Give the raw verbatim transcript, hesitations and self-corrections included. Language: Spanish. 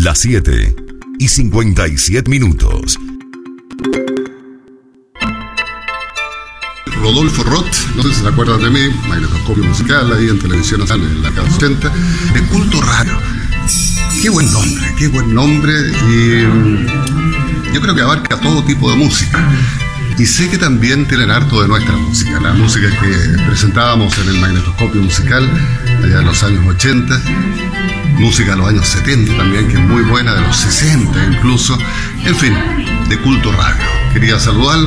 Las siete y cincuenta y siete minutos. Rodolfo Roth, no sé si se acuerdan de mí, Magnetoscopio Musical, ahí en Televisión Nacional en la década ochenta, de Culto Radio. Qué buen nombre, qué buen nombre, y yo creo que abarca todo tipo de música. Y sé que también tienen harto de nuestra música, la música que presentábamos en el Magnetoscopio Musical allá en los años ochenta, música de los años setenta también, que es muy buena, de los sesenta incluso, en fin, de Culto Radio. Quería saludarlos.